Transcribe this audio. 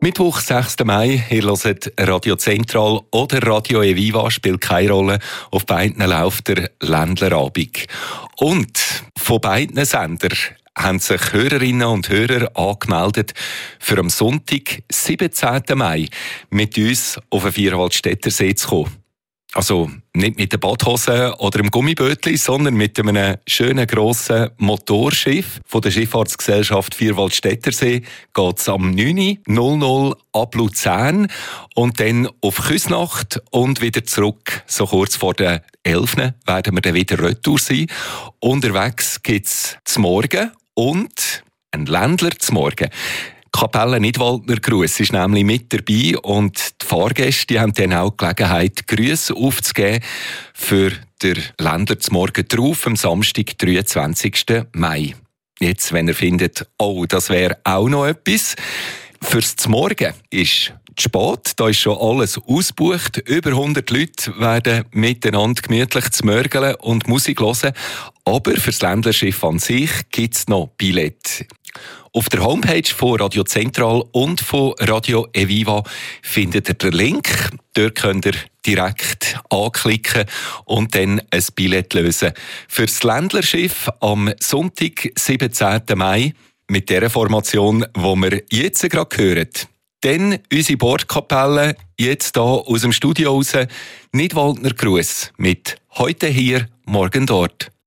Mittwoch, 6. Mai, ihr hört Radio Zentral oder Radio Eviva, spielt keine Rolle. Auf beiden läuft der Ländlerabend. Und von beiden Sendern haben sich Hörerinnen und Hörer angemeldet, für am Sonntag, 17. Mai, mit uns auf den Vierwaldstättersee zu kommen. Also nicht mit der Badhose oder dem Gummibötli, sondern mit einem schönen grossen Motorschiff von der Schifffahrtsgesellschaft Vierwaldstättersee geht es am 9.00 ab Luzern und dann auf Küsnacht und wieder zurück. So kurz vor der 11. werden wir dann wieder retour sein. Unterwegs gibt es zum Morgen und ein Ländler zum Morgen. Kapelle Nidwaldner Gruß ist nämlich mit dabei und die Fahrgäste haben dann auch die Gelegenheit, Grüße aufzugeben für den Ländler zum Morgen drauf, am Samstag, 23. Mai. Jetzt, wenn ihr findet, oh, das wäre auch noch etwas. Fürs Zmorgen ist spät, da ist schon alles ausgebucht. Über 100 Leute werden miteinander gemütlich zmörgeln und Musik hören. Aber fürs Ländlerschiff an sich gibt es noch Billett. Auf der Homepage von Radio Zentral und von Radio Eviva findet ihr den Link. Dort könnt ihr direkt anklicken und dann ein Billett lösen. Für das Ländlerschiff am Sonntag, 17. Mai, mit der Formation, die wir jetzt gerade hören. Dann unsere Bordkapelle, jetzt hier aus dem Studio raus, Nidwaldner Gruß mit «Heute hier, morgen dort».